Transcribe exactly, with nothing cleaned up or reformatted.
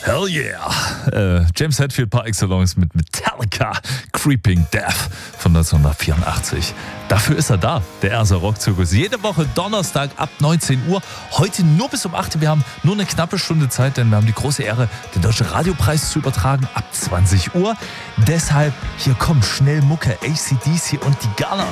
Hell yeah! Äh, James Hetfield par excellence mit Metallica, Creeping Death von neunzehnhundertvierundachtzig. Dafür ist er da, der Erser Rockzirkus. Jede Woche Donnerstag ab neunzehn Uhr. Heute nur bis um acht Uhr. Wir haben nur eine knappe Stunde Zeit, denn wir haben die große Ehre, den Deutschen Radiopreis zu übertragen ab zwanzig Uhr. Deshalb, hier kommt schnell Mucke, A C D C und die Ghana.